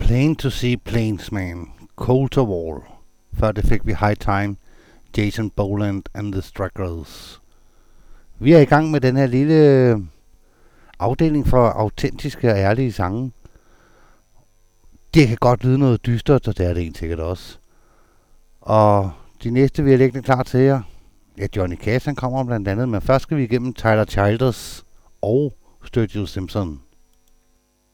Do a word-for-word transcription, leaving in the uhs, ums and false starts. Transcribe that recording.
Plain to see Plainsman, Cold to Wall. Før det fik vi High Time, Jason Boland and the Stragglers. Vi er i gang med den her lille afdeling for autentiske og ærlige sange. Det kan godt lyde noget dystert, og det er det egentlig sikkert også. Og de næste vil jeg lægge klar til jer. Ja, Johnny Cash han kommer blandt andet, men først skal vi igennem Tyler Childers og Sturgill Simpson.